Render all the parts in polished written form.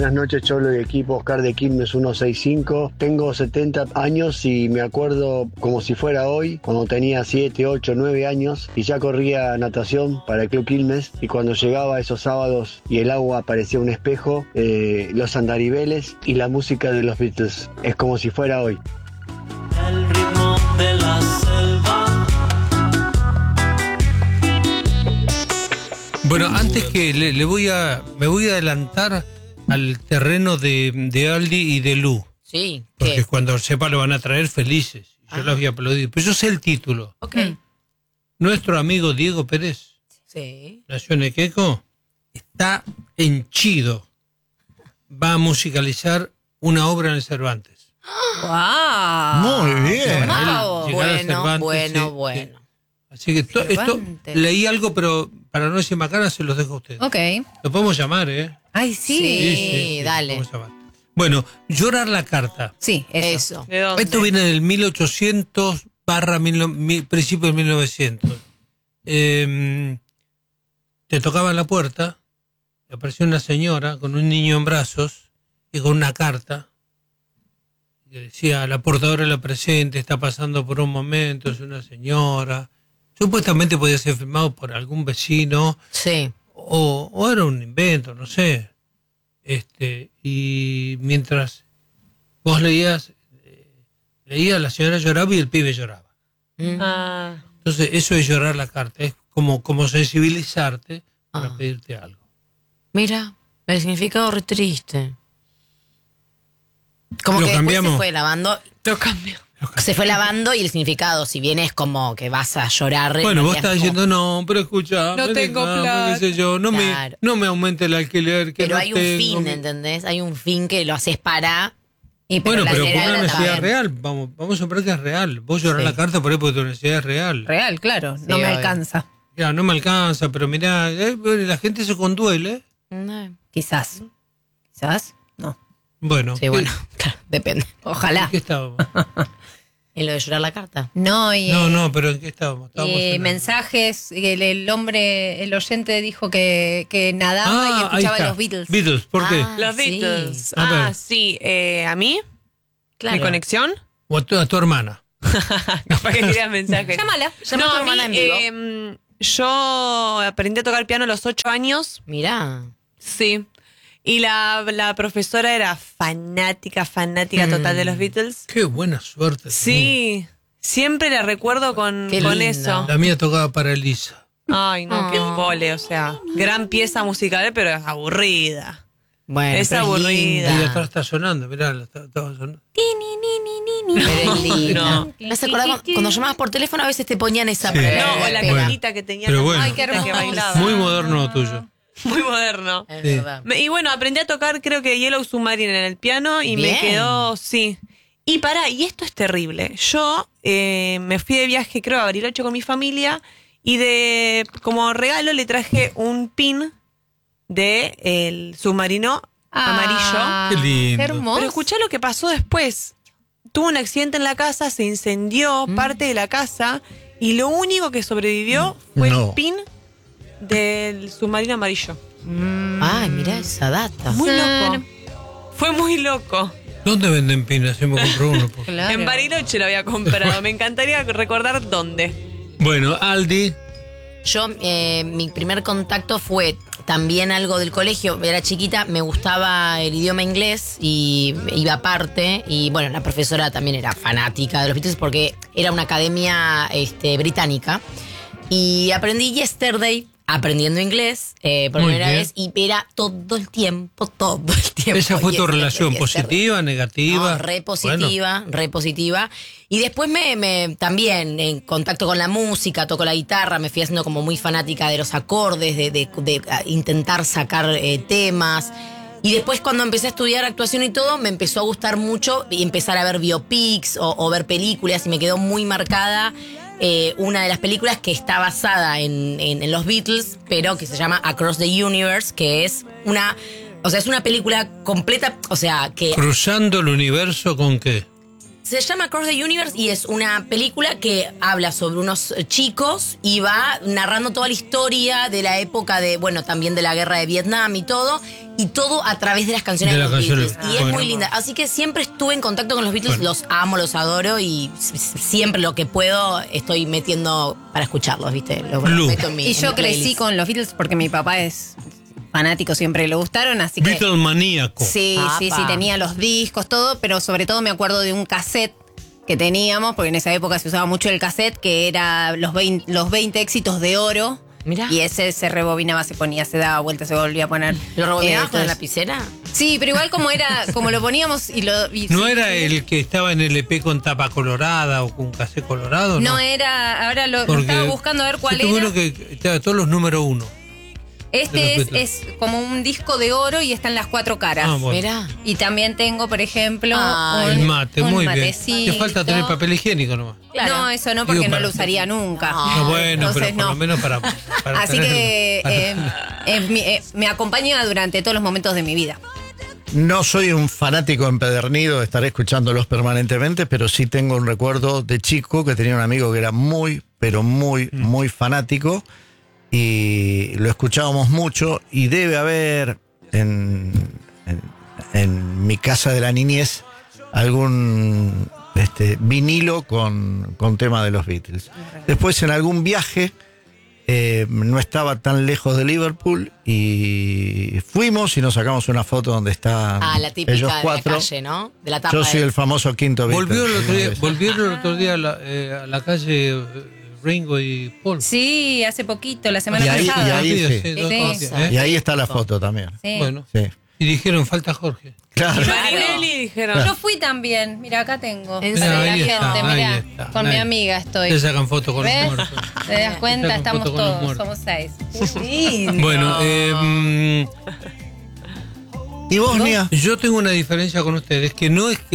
Buenas noches, Cholo y equipo. Oscar de Quilmes 165. Tengo 70 años y me acuerdo como si fuera hoy, cuando tenía 7, 8, 9 años y ya corría natación para el Club Quilmes, y cuando llegaba esos sábados y el agua parecía un espejo, los andaribeles y la música de los Beatles. Es como si fuera hoy. El ritmo de la selva. Bueno, antes que me voy a adelantar al terreno de Aldi y de Lu. Sí. Porque ¿Qué? cuando sepa lo van a traer felices. Yo los voy a aplaudir. Pero yo sé el título. Ok. Nuestro amigo Diego Pérez, Sí. nació en Equeco, está henchido. Va a musicalizar una obra en el Cervantes. ¡Wow! Muy bien. Wow. Llegar al Cervantes, Bueno. sí. Así que esto Cervantes. leí algo, pero para no decir macana se los dejo a ustedes. Ok. Lo podemos llamar, ¿eh? Ay, sí. Sí, dale. Podemos llamar. Bueno, llorar la carta. Sí, eso. ¿De dónde? Esto viene del 1800 principio del 1900. Te tocaban la puerta, y apareció una señora con un niño en brazos y con una carta que decía: la portadora de la presente está pasando por un momento, es una señora. Supuestamente podía ser firmado por algún vecino Sí. o era un invento, no sé. Y mientras vos leías, la señora lloraba y el pibe lloraba. Ah, Entonces, eso es llorar la carta, es como sensibilizarte para Ah. pedirte algo. Mira, el significado re triste. Como Lo que después cambiamos. se fue lavando. lo cambio. Se fue lavando y el significado, si bien es como que vas a llorar. Bueno, vos es estás como- diciendo, no, pero escucha, No tengo plata. qué sé yo, no Claro. me aumente el alquiler, que Pero no hay un tengo. fin, ¿entendés? Hay un fin que lo haces para. Y Bueno, la pero por general una necesidad también. real, vamos a suponer que es real. Vos llorás Sí. la carta por ahí porque tu necesidad es real. real, claro. No me obvio. alcanza. Ya, no me alcanza, pero mirá, la gente se conduele. No. Quizás. Quizás. No. Bueno, Sí, bueno, claro, depende. Ojalá. ¿en qué estábamos? En lo de llorar la carta. No, y. No, pero ¿en qué estábamos? Estábamos en la- mensajes. El oyente dijo que nadaba y ahí escuchaba está. los Beatles. Beatles, ¿por qué? Ah, Los sí. Beatles. A ver. Ah, sí. ¿A mí? Claro. ¿Mi conexión? O a tu hermana. Capaz que querías mensajes. Llámala. Llama a tu hermana en vivo. Yo aprendí a tocar piano a los 8 años. Mirá. Sí. Y la profesora era fanática total de los Beatles. Qué buena suerte. Sí. Siempre la recuerdo con Qué lindo. eso. La mía tocaba para Elisa. Ay, no, qué embole. O sea, gran pieza musical, pero es aburrida. Bueno, Es pero aburrida. Ahí atrás está sonando, mirá, estaba sonando. Pero es linda. No. ¿Me has acordado cuando llamabas por teléfono a veces te ponían esa Sí. No, o la pega. carita que tenía. Pero la bueno. Ay, qué que hermoso. bailaba. Muy moderno lo tuyo. Muy moderno. Es Sí. verdad. Y bueno, aprendí a tocar, creo que Yellow Submarine en el piano y Bien. me quedó, sí. Y y esto es terrible. Yo me fui de viaje, creo, a Bariloche con mi familia y como regalo le traje un pin de el submarino amarillo. Qué lindo. Qué hermoso. Pero escuchá lo que pasó después. Tuvo un accidente en la casa, se incendió parte de la casa y lo único que sobrevivió fue No. el pin del submarino amarillo. Ay, mirá esa data. Muy loco. Fue muy loco. ¿Dónde venden pinas? Yo me compro uno. Claro. En Bariloche lo había comprado. Me encantaría recordar dónde. Bueno, Aldi. Yo, mi primer contacto fue también algo del colegio. Era chiquita, me gustaba el idioma inglés y iba aparte. Y bueno, la profesora también era fanática de los Beatles porque era una academia británica. Y aprendí Yesterday, aprendiendo inglés por Muy primera bien. vez. Y era todo el tiempo. ¿Esa fue tu Yesterday, relación Yesterday. positiva, negativa? No, re positiva, re positiva. Y después también en contacto con la música, toco la guitarra, me fui haciendo como muy fanática de los acordes, de intentar sacar temas. Y después cuando empecé a estudiar actuación y todo, me empezó a gustar mucho y empezar a ver biopics o ver películas y me quedó muy marcada una de las películas que está basada en los Beatles, pero que se llama Across the Universe, que es una... O sea, es una película completa, o sea, que ¿Cruzando el universo con qué? se llama Across the Universe y es una película que habla sobre unos chicos y va narrando toda la historia de la época de, bueno, también de la guerra de Vietnam y todo. y todo a través de las canciones De de, las los canciones. Beatles. Y es Bueno. muy linda. Así que siempre estuve en contacto con los Beatles, Bueno. los amo, los adoro y siempre lo que puedo estoy metiendo para escucharlos, ¿viste? Los Blue. meto en mi- Y en yo mi crecí playlist. con los Beatles porque mi papá es fanático, siempre le gustaron, así que... Beatle maníaco. Sí, sí, Apa. tenía los discos, todo, pero sobre todo me acuerdo de un cassette que teníamos, porque en esa época se usaba mucho el cassette, que era los 20 éxitos de oro. Mirá. Y ese se rebobinaba, se ponía, se daba vuelta, se volvía a poner. ¿Lo rebobinabas con la entonces- lapicera? Sí, pero igual como lo poníamos y lo... y- ¿No sí, era sí. el que estaba en el EP con tapa colorada o con cassette colorado? No era, ahora lo estaba buscando a ver cuál estuvo era. uno que estaba todos los número 1. de Este los es Beatles. como un disco de oro y está en las 4 caras. Ah, bueno. Mirá. Y también tengo, por ejemplo, Ay. El mate, un muy bien. matecito. Te falta tener papel higiénico nomás. Claro. No, eso no, porque Digo, no para- lo usaría nunca. No, bueno, Entonces, pero por no. lo menos para Así tenerlo. que me acompaña durante todos los momentos de mi vida. No soy un fanático empedernido de estar escuchándolos permanentemente, pero sí tengo un recuerdo de chico que tenía un amigo que era muy, pero muy, muy fanático y lo escuchábamos mucho y debe haber en mi casa de la niñez algún vinilo con tema de los Beatles. Después en algún viaje no estaba tan lejos de Liverpool y fuimos y nos sacamos una foto donde están La típica ellos de la cuatro. calle, ¿no? De la tapa. Yo soy de- el famoso quinto Beatle. Volvieron el otro día a la calle Ringo y Paul. Sí, hace poquito, la semana Y ahí- pasada. y ahí- sí. Sí, Qué dos cosa. días, Y ahí está la foto también. Sí. Bueno, Sí. y dijeron, falta Jorge. Claro. Marinelli dijeron. Yo fui también, mira, acá tengo. En Para serio. la Ahí gente, está, mirá, ahí está, con mi ahí. amiga estoy. Se sacan fotos con ¿Ves? los muertos. ¿Te das cuenta? Sacan Estamos foto con los todos, muertos. somos 6. Bueno, ¿Y vos, Nia? yo tengo una diferencia con ustedes que no es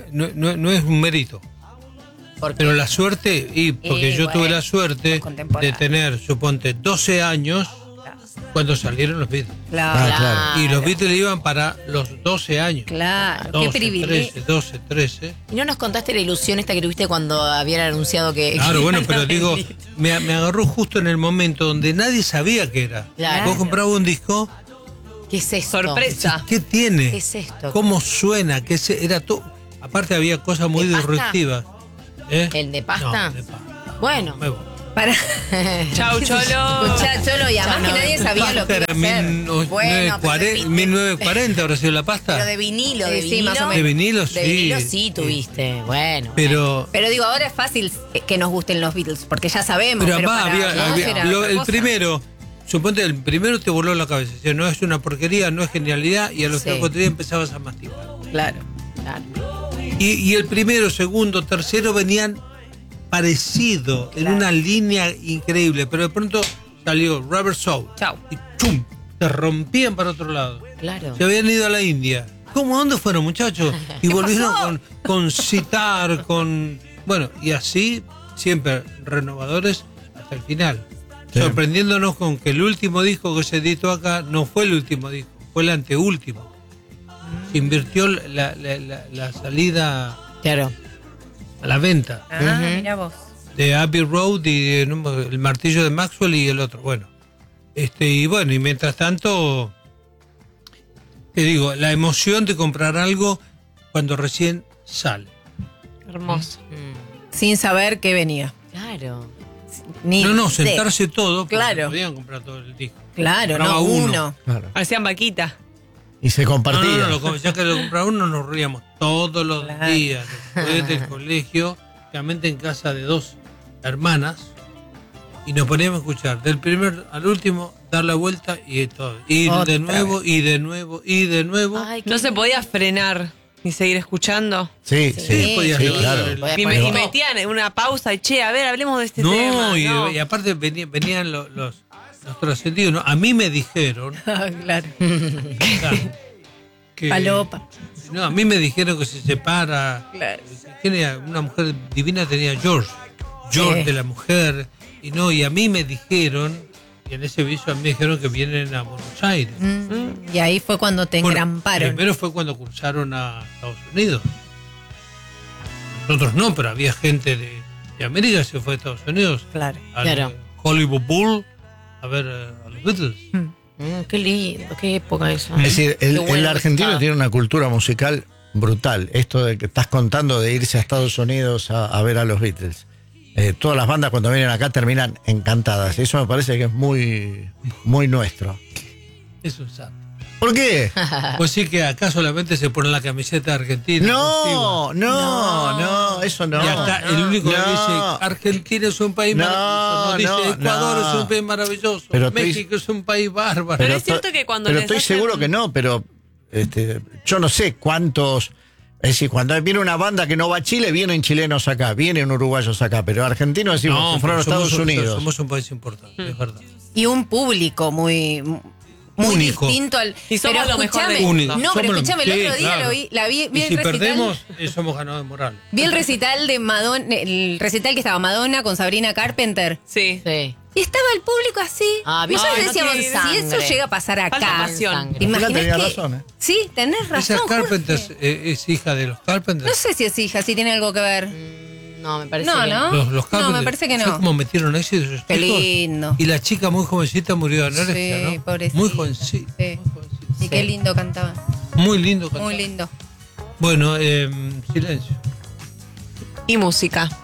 un mérito. ¿Por qué? Pero la suerte, porque yo bueno, tuve la suerte los de contemporáneos. tener, suponte, 12 años cuando salieron los Beatles. Claro, claro. Y los Beatles iban para los 12 años. claro. 12, Qué privilegio. 13, 12, 13. ¿Y no nos contaste la ilusión esta que tuviste cuando habían anunciado que... Claro, bueno, pero digo, me agarró justo en el momento donde nadie sabía qué era. Claro. Vos comprabas un disco, ¿Qué es esto? Sorpresa. ¿qué tiene? ¿Qué es esto? ¿Cómo suena? Era todo. Aparte había cosas muy ¿De pasta? disruptivas. ¿Eh? ¿El de pasta? No, de pasta. Bueno. Me voy. Para. Chau, Cholo. Escuchá, Cholo, y además que nadie sabía lo que iba Era a hacer. 1940, 1940 habrá sido la pasta. Pero de vinilo, Sí, de sí, vinilo. más o menos. De vinilo, sí. De vinilo sí tuviste. Bueno. Pero Pero digo, ahora es fácil que nos gusten los Beatles, porque ya sabemos. Pero Pero, además para vos era otra el cosa. primero, suponte el primero te voló la cabeza. O sea, no es una porquería, no es genialidad, y a los Sí. 3 días empezabas a masticar. Claro. Claro. Y el primero, segundo, tercero venían parecido, en Claro. una línea increíble, pero de pronto salió Rubber Soul. Chau. Y ¡chum! Se rompían para otro lado. Claro. Se habían ido a la India. ¿Cómo? ¿Dónde fueron, muchachos? Y volvieron con citar, con... Bueno, y así, siempre renovadores hasta el final. Sí. Sorprendiéndonos con que el último disco que se editó acá no fue el último disco, fue el anteúltimo. Se invirtió la salida Claro. a la venta Ah, mira vos. de Abbey Road y el martillo de Maxwell y el otro. Bueno, y bueno, y mientras tanto, te digo, la emoción de comprar algo cuando recién sale. Hermoso. Sin saber qué venía. Claro. Ni No, idea. sentarse todo, porque Claro. no podían comprar todo el disco. Claro, Compraba no uno. uno. Claro. Hacían vaquita. Y se compartía. Ya que lo compraba uno, nos reíamos todos los Claro. días, después del colegio, realmente en casa de 2 hermanas, y nos poníamos a escuchar del primer al último, dar la vuelta y todo. Ir Otra de nuevo, vez. y de nuevo, y de nuevo. Ay, No se podía frenar ni seguir escuchando. Sí, Sí, sí. podías Sí, levantar claro. el- Podías Y, poner- y metían en una pausa y che, a ver, hablemos de este No, tema. y aparte venían los trascendidos. ¿No? A mí me dijeron Claro. claro, que, Palopa. no, a mí me dijeron que se separa. Claro. Tenía una mujer divina, tenía George Sí. de la mujer, y a mí me dijeron, y en ese viso a mí me dijeron que vienen a Buenos Aires. Y ahí fue cuando te Bueno, engramparon. primero fue cuando cursaron a Estados Unidos. Nosotros no, pero había gente de América que se fue a Estados Unidos. Claro. Al Claro. Hollywood Bowl a ver a los Beatles. Qué lindo, qué época esa. Es decir, Qué bueno el que argentino está. tiene una cultura musical brutal. Esto de que estás contando de irse a Estados Unidos a ver a los Beatles. Todas las bandas cuando vienen acá terminan encantadas. Eso me parece que es muy, muy nuestro. Eso es santo. ¿Por qué? Pues sí que acá solamente se pone la camiseta argentina. No, eso no. Y acá el único que No. dice Argentina es un país No, maravilloso. No dice no, Ecuador no. es un país maravilloso. Pero estoy- México es un país bárbaro. Pero es cierto que cuando Pero les estoy hacen- seguro que no, pero yo no sé cuántos. Es decir, cuando viene una banda que no va a Chile, vienen chilenos acá, vienen uruguayos acá, pero argentinos decimos que fueron a somos Estados Unidos. Somos un país importante, es verdad. Y un público muy Único. distinto al. Y somos pero lo mejor escúchame, del Único. No, pero Somos lo- escúchame, el sí, otro día claro. vi Y el si recital. perdemos, somos ganadores morales. Vi el recital de Madonna, el recital que estaba Madonna con Sabrina Carpenter. Sí. Sí. Y estaba el público así. Ah, Nosotros no decíamos, tiene si sangre. eso llega a pasar Falta acá. pasión. ¿te imaginas Tenía que- razón, ¿eh? Sí, tenés razón. Esa Carpenter Jorge. es hija de los Carpenters. No sé si es hija, si tiene algo que ver. No, me parece No, que ¿no? Los No, Carpenters. me parece que ¿Sabes no. cómo metieron éxito esos Qué chicos? lindo. Y la chica muy jovencita murió de anorexia, Sí, ¿no? pobrecita. Muy jovencita. Sí. Muy jovencita. Y qué lindo cantaba. Muy lindo. Muy cantaba. lindo. Bueno, silencio. Y música.